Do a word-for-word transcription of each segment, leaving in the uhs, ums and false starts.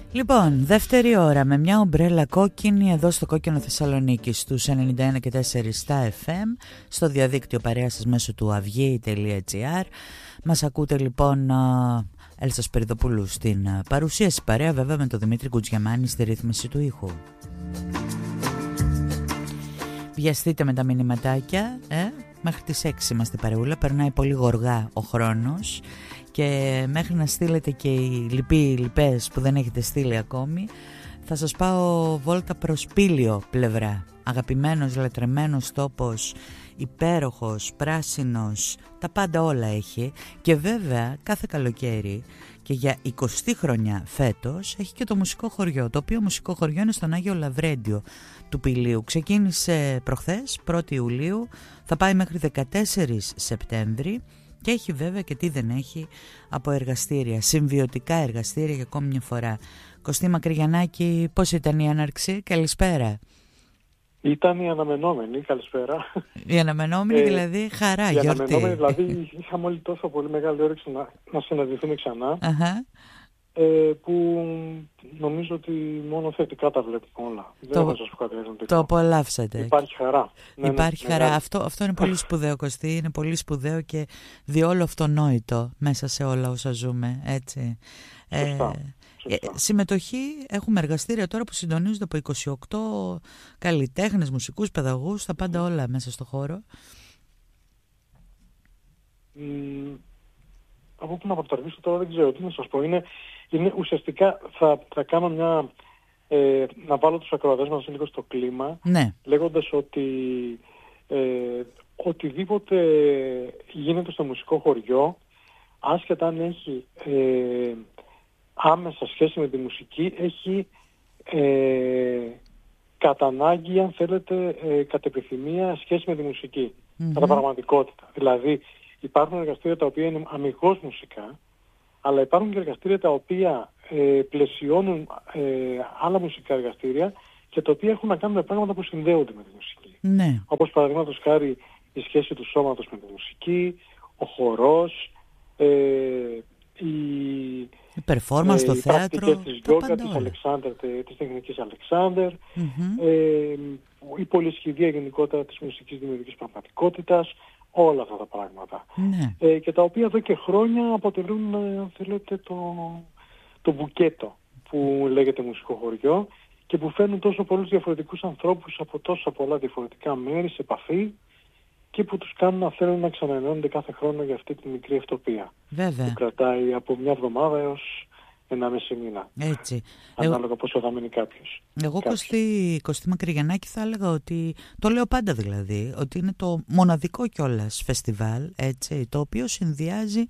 Λοιπόν, δεύτερη ώρα με μια ομπρέλα κόκκινη εδώ στο Κόκκινο Θεσσαλονίκη στους ενενήντα ένα και τέσσερα στα εφ εμ, στο διαδίκτυο παρέα σας μέσω του αυγή τελεία τζι άρ. Μας ακούτε λοιπόν Έλσα Σπυριδοπούλου στην παρουσίαση, παρέα βέβαια με τον Δημήτρη Κουτζιαμάνη στη ρύθμιση του ήχου. Βιαστείτε με τα μηνυματάκια, ε? Μέχρι τις έξι είμαστε παρεούλα, περνάει πολύ γοργά ο χρόνος και μέχρι να στείλετε και οι λοιποί λοιπές που δεν έχετε στείλει ακόμη, θα σας πάω βόλτα προς Πήλιο πλευρά. Αγαπημένος, λατρεμένος τόπος, υπέροχος, πράσινος, τα πάντα όλα έχει. Και βέβαια κάθε καλοκαίρι και για εικοστή χρονιά φέτος έχει και το μουσικό χωριό, το οποίο μουσικό χωριό είναι στον Άγιο Λαβρέντιο του Πηλίου. Ξεκίνησε προχθές, πρώτη Ιουλίου, θα πάει μέχρι δεκατέσσερις Σεπτέμβρη. Και έχει βέβαια και τι δεν έχει από εργαστήρια, συμβιωτικά εργαστήρια για ακόμη μια φορά. Κωστή Μακρυγιαννάκη, πώς ήταν η έναρξη, καλησπέρα. Ήταν η αναμενόμενη, καλησπέρα. Η αναμενόμενη ε, δηλαδή χαρά, η γιορτή. Η αναμενόμενη δηλαδή είχαμε όλοι τόσο πολύ μεγάλη όρεξη να, να συναντηθούμε ξανά. Uh-huh. Ε, που νομίζω ότι μόνο θετικά τα βλέπουμε όλα. Το, δεν θα σας πω κάτι αρνητικό. Το απολαύσατε. Υπάρχει χαρά. Υπάρχει ναι, χαρά. μεγάλη. Αυτό, αυτό είναι πολύ σπουδαίο, Κωστή. Είναι πολύ σπουδαίο και διόλου αυτονόητο μέσα σε όλα όσα ζούμε. Έτσι. Σωστά. Ε, ε, συμμετοχή, έχουμε εργαστήρια τώρα που συντονίζονται από είκοσι οκτώ καλλιτέχνες, μουσικούς, παιδαγωγούς, τα πάντα όλα μέσα στο χώρο. Mm, από πού να προταρβήσω τώρα δεν ξέρω τι να σας πω. Είναι, είναι ουσιαστικά θα, θα κάνω μια... Ε, να βάλω τους ακροατές μας λίγο στο κλίμα, ναι. λέγοντας ότι ε, οτιδήποτε γίνεται στο μουσικό χωριό, άσχετα αν έχει ε, άμεσα σχέση με τη μουσική, έχει ε, κατά ανάγκη, αν θέλετε, ε, κατ' επιθυμία σχέση με τη μουσική, mm-hmm. κατά πραγματικότητα. Δηλαδή υπάρχουν εργαστήρια τα οποία είναι αμιγώς μουσικά, αλλά υπάρχουν και εργαστήρια τα οποία ε, πλαισιώνουν ε, άλλα μουσικά εργαστήρια και τα οποία έχουν να κάνουν πράγματα που συνδέονται με τη μουσική. Ναι. Όπως παραδείγματος χάρη η σχέση του σώματος με τη μουσική, ο χορός, ε, η, η performance στο ε, θέατρο, της γιόγκα, της, Αλεξάνδερ, της τεχνικής Αλεξάνδερ, mm-hmm. ε, η πολυσχηδία γενικότερα της μουσικής δημιουργικής πραγματικότητας, όλα αυτά τα πράγματα. Ναι. Ε, και τα οποία εδώ και χρόνια αποτελούν, αν θέλετε, το, το μπουκέτο που λέγεται μουσικό χωριό και που φέρνουν τόσο πολλούς διαφορετικούς ανθρώπους από τόσα πολλά διαφορετικά μέρη σε επαφή και που τους κάνουν να θέλουν να ξαναενώνονται κάθε χρόνο για αυτή τη μικρή ευτοπία. Βέβαια. Που κρατάει από μια εβδομάδα έως ένα μισή μήνα. Έτσι. Ανάλογα Εγώ... πόσο θα μείνει κάποιος. Εγώ Κωστή, Κωστή Μακρυγιαννάκη θα έλεγα ότι, το λέω πάντα δηλαδή, ότι είναι το μοναδικό κιόλας φεστιβάλ, έτσι, το οποίο συνδυάζει,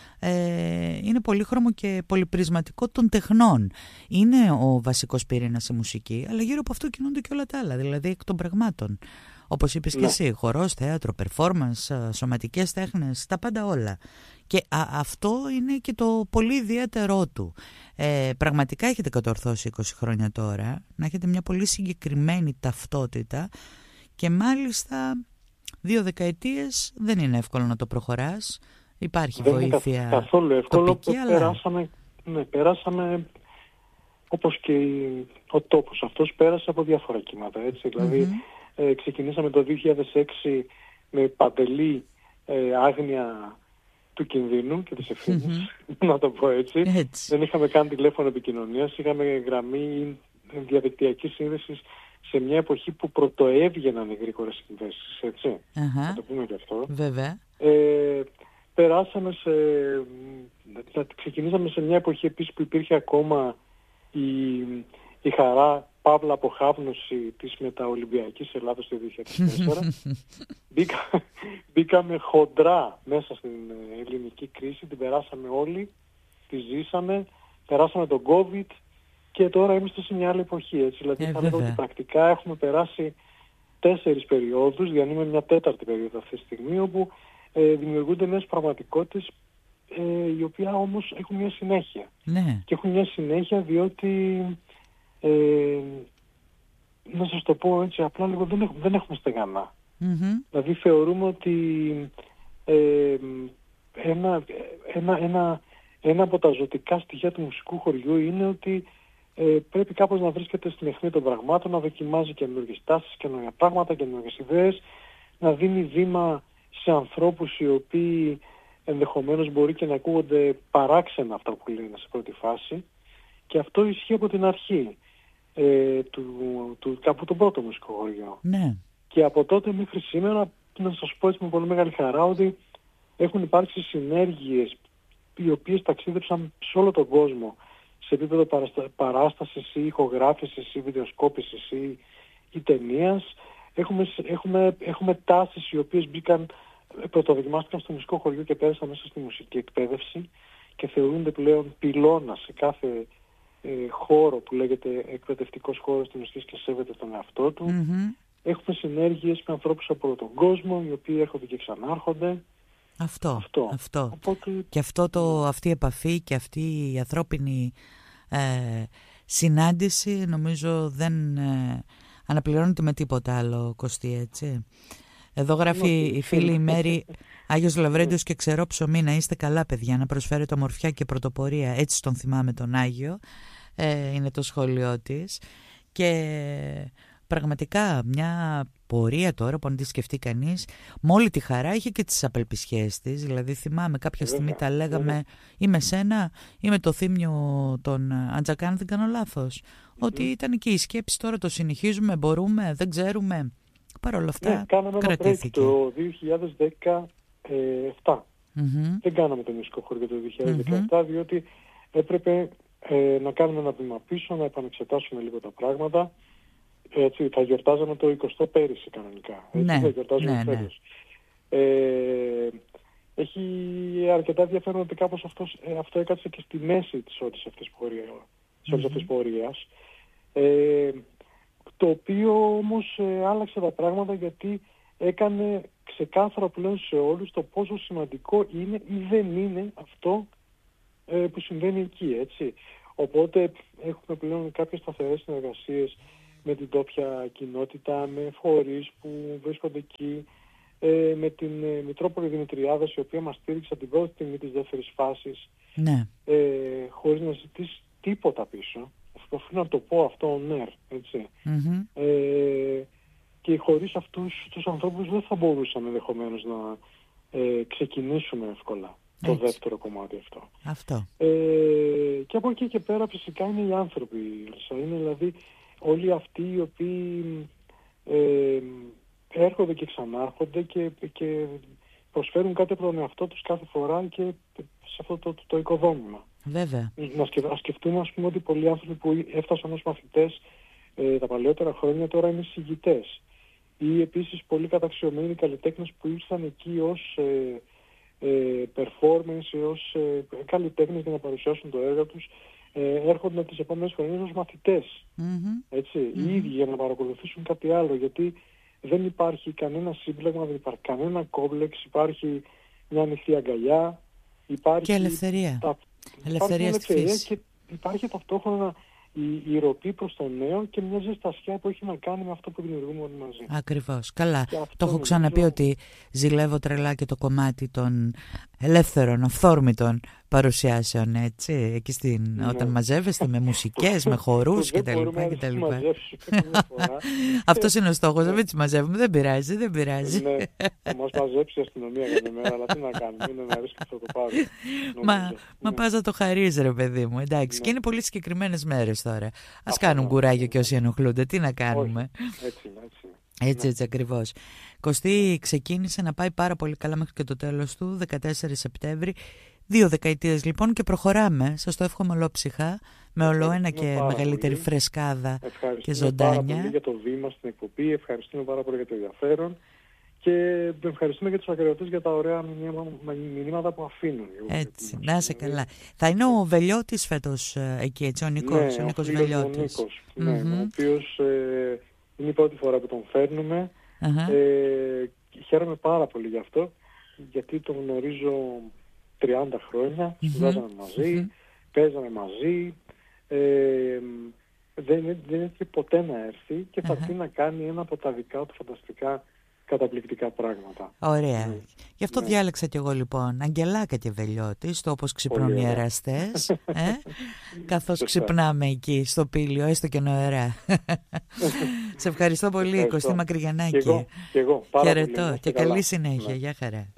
ε, είναι πολύχρωμο και πολυπρισματικό των τεχνών. Είναι ο βασικός πυρήνας η μουσική, αλλά γύρω από αυτό κινούνται και όλα τα άλλα, δηλαδή εκ των πραγμάτων. Όπως είπες ναι. και εσύ, χορός, θέατρο, performance, σωματικές τέχνες, τα πάντα όλα. Και α, αυτό είναι και το πολύ ιδιαίτερό του. Ε, πραγματικά έχετε κατορθώσει είκοσι χρόνια τώρα, να έχετε μια πολύ συγκεκριμένη ταυτότητα και μάλιστα δύο δεκαετίες δεν είναι εύκολο να το προχωράς. Υπάρχει δεν βοήθεια είναι καθόλου εύκολο, τοπική, αλλά... περάσαμε, ναι, περάσαμε όπως και ο τόπος αυτός πέρασε από διάφορα κύματα, έτσι, δηλαδή mm-hmm. ε, ξεκινήσαμε το δύο χιλιάδες έξι με παντελή ε, άγνοια του κινδύνου και της ευθύνης, mm-hmm. να το πω έτσι. έτσι. Δεν είχαμε καν τηλέφωνο επικοινωνίας, είχαμε γραμμή διαδικτυακής σύνδεσης σε μια εποχή που πρωτοέβγαιναν οι γρήγορες συνδέσεις, έτσι. Uh-huh. Να το πούμε και αυτό. Βέβαια. Ε, περάσαμε σε... Ξεκινήσαμε σε μια εποχή επίσης που υπήρχε ακόμα η, η χαρά παύλα αποχάπνωση της μεταολυμπιακής Ελλάδος το δύο χιλιάδες τέσσερα. Μπήκα, μπήκαμε χοντρά μέσα στην ελληνική κρίση, την περάσαμε όλοι, τη ζήσαμε, περάσαμε τον COVID και τώρα είμαστε σε μια άλλη εποχή. Έτσι. Δηλαδή ε, θα λέγω ότι πρακτικά έχουμε περάσει τέσσερις περιόδους, διανύουμε μια τέταρτη περίοδο αυτή τη στιγμή, όπου ε, δημιουργούνται νέες πραγματικότητες, ε, οι οποίες όμως έχουν μια συνέχεια. Ναι. Και έχουν μια συνέχεια διότι, ε, να σας το πω έτσι απλά λίγο, δεν έχουμε, δεν έχουμε στεγανά. Mm-hmm. Δηλαδή θεωρούμε ότι ε, ένα, ένα, ένα, ένα από τα ζωτικά στοιχεία του μουσικού χωριού είναι ότι ε, πρέπει κάπως να βρίσκεται στην αιχμή των πραγμάτων, να δοκιμάζει καινούργιες τάσεις, καινούργια πράγματα, καινούργιες ιδέες, να δίνει βήμα σε ανθρώπους οι οποίοι ενδεχομένως μπορεί και να ακούγονται παράξενα αυτά που λένε σε πρώτη φάση, και αυτό ισχύει από την αρχή ε, του, του, από τον πρώτο μουσικό χωριό. Ναι. Και από τότε μέχρι σήμερα, να σας πω έτσι με πολύ μεγάλη χαρά, ότι έχουν υπάρξει συνέργειες οι οποίες ταξίδεψαν σε όλο τον κόσμο σε επίπεδο παραστα... παράστασης ή ηχογράφησης ή βιντεοσκόπησης ή, ή ταινίας. Έχουμε, έχουμε, έχουμε τάσεις οι οποίες μπήκαν, πρωτοδοκιμάστηκαν στο μουσικό χωριό και πέρασαν μέσα στη μουσική εκπαίδευση και θεωρούνται πλέον πυλώνα σε κάθε ε, χώρο που λέγεται εκπαιδευτικός χώρος της μουσικής και σέβεται τον εαυτό του. Mm-hmm. Έχουμε συνέργειες με ανθρώπους από όλο τον κόσμο, οι οποίοι έρχονται και ξανάρχονται. Αυτό, αυτό. αυτό. Οπότε... Και αυτό το, αυτή η επαφή και αυτή η ανθρώπινη ε, συνάντηση νομίζω δεν ε, αναπληρώνεται με τίποτα άλλο, Κωστή, έτσι. Εδώ γράφει η φίλη η Μέρη, Άγιος Λαβρέντιος και ξερό ψωμί, να είστε καλά παιδιά, να προσφέρετε ομορφιά και πρωτοπορία, έτσι τον θυμάμαι τον Άγιο, ε, είναι το σχόλιο της. Και πραγματικά μια πορεία τώρα που αν τη σκεφτεί κανείς, με όλη τη χαρά είχε και τις απελπισιές της. Δηλαδή θυμάμαι κάποια στιγμή τα λέγαμε ή με σένα ή με το Θήμιο τον Αντζακάν, δεν κάνω λάθος, mm-hmm. ότι ήταν και η σκέψη, τώρα το συνεχίζουμε, μπορούμε, δεν ξέρουμε. Παρ' όλα αυτά ναι, κάναμε κρατήθηκε. Ένα break το δύο χιλιάδες δεκαεπτά. Mm-hmm. Δεν κάναμε το μουσικό χωριό το δύο χιλιάδες δεκαεπτά, mm-hmm. διότι έπρεπε ε, να κάνουμε ένα βήμα πίσω, να επανεξετάσουμε λίγο τα πράγματα. Έτσι, θα γιορτάζαμε το εικοστό πέρυσι κανονικά. Έτσι, ναι, θα γιορτάζουμε ναι, ναι. Ε, έχει αρκετά ενδιαφέρον ότι κάπως αυτός, ε, αυτό έκατσε και στη μέση της όλης αυτής της πορείας. Ε, το οποίο όμως ε, άλλαξε τα πράγματα, γιατί έκανε ξεκάθαρα πλέον σε όλους το πόσο σημαντικό είναι ή δεν είναι αυτό ε, που συμβαίνει εκεί, έτσι. Οπότε έχουμε πλέον κάποιες σταθερές συνεργασίες με την τόπια κοινότητα, με φορείς που βρίσκονται εκεί, ε, με την ε, Μητρόπολη Δημητριάδας, η οποία μας στήριξε από την πρώτη στιγμή της δεύτερης φάσης, ναι. ε, χωρίς να ζητήσει τίποτα πίσω. Οφείλω να το πω αυτό on air, έτσι. Mm-hmm. Ε, και χωρίς αυτούς τους ανθρώπους δεν θα μπορούσαμε ενδεχομένως να ε, ξεκινήσουμε εύκολα το έτσι. Δεύτερο κομμάτι αυτό. αυτό. Ε, και από εκεί και πέρα φυσικά είναι οι άνθρωποι. Είναι δηλαδή όλοι αυτοί οι οποίοι ε, έρχονται και ξανάρχονται και, και προσφέρουν κάτι από τον εαυτό τους κάθε φορά και σε αυτό το, το, το οικοδόμημα. Βέβαια. Να σκεφτούμε, ας πούμε, ότι πολλοί άνθρωποι που έφτασαν ως μαθητές ε, τα παλαιότερα χρόνια τώρα είναι συγγητές. Ή επίσης πολύ καταξιωμένοι καλλιτέχνες που ήρθαν εκεί ως ε, ε, performance, ως ε, καλλιτέχνες για να παρουσιάσουν το έργο τους, ε, έρχονται τις επόμενες χρονιές ως μαθητές. Mm-hmm. Έτσι, mm-hmm. οι ίδιοι για να παρακολουθήσουν κάτι άλλο, γιατί δεν υπάρχει κανένα σύμπλεγμα, δεν υπάρχει κανένα κόμπλεξ, υπάρχει μια ανοιχτή αγκαλιά, υπάρχει και ελευθερία. Τα... Ελευθερία στη φύση. Και υπάρχει ταυτόχρονα η, η ροπή προς το νέο και μια ζεστασιά που έχει να κάνει με αυτό που δημιουργούμε όλοι μαζί. Ακριβώς. Καλά. Το έχω ξαναπεί νομίζω... ότι ζηλεύω τρελά και το κομμάτι των ελεύθερων, αυθόρμητων παρουσιάσεων, έτσι, εκεί στην, ναι. όταν μαζεύεστε με μουσικές, με χορούς κτλ. Αυτός είναι ο στόχος, δεν τις μαζεύουμε, δεν πειράζει, δεν πειράζει. Ναι, θα μας μαζέψει η αστυνομία κάθε μέρα, αλλά τι να κάνουμε, είναι ένα ρίσκο που θα το πάρουμε. Μα, μα πας να το χαρείς, ρε παιδί μου, εντάξει, και είναι πολύ συγκεκριμένες μέρες τώρα. Ας κάνουν κουράγιο και όσοι ενοχλούνται, τι να κάνουμε. Έτσι είναι, έτσι είναι. Έτσι, έτσι ακριβώς. Κωστή, ξεκίνησε να πάει πάρα πολύ καλά μέχρι και το τέλος του, δεκατέσσερις Σεπτέμβρη. Δύο δεκαετίες λοιπόν και προχωράμε. Σας το εύχομαι ολόψυχα, με ολοένα και μεγαλύτερη πολύ. Φρεσκάδα και ζωντάνια. Ευχαριστούμε πάρα πολύ για το βήμα στην εκπομπή, ευχαριστούμε πάρα πολύ για το ενδιαφέρον και ευχαριστούμε και τους ακροατές για τα ωραία μηνύματα που αφήνουν. Έτσι, να είσαι καλά. Θα είναι ο Βελιώτης φέτος εκεί, έτσι, ο Νικός, ναι, ο Νικός ο Βελιώτης. Ο Νίκος, ναι, mm-hmm. ο οποίος ε, είναι η πρώτη φορά που τον φέρνουμε. Uh-huh. Ε, χαίρομαι πάρα πολύ γι' αυτό, γιατί τον γνωρίζω τριάντα χρόνια, mm-hmm. σπουδάζαμε μαζί, mm-hmm. παίζαμε μαζί, ε, δεν, δεν έχει ποτέ να έρθει και θα έρθει uh-huh. να κάνει ένα από τα δικά του φανταστικά καταπληκτικά πράγματα. Ωραία. Ναι. Γι' αυτό Ναι. διάλεξα κι εγώ λοιπόν Αγγελάκα και Βελιώτης, το όπως ξυπνούν οι εραστές, ε? καθώς ξυπνάμε εκεί στο Πήλιο, έστω και νοερά. Σε ευχαριστώ πολύ, ευχαριστώ. Κωστή Μακρυγιαννάκη. Και εγώ, και εγώ. Πάρα χαιρετώ πολύ. και καλή καλά. συνέχεια. Ναι. Γεια χαρά.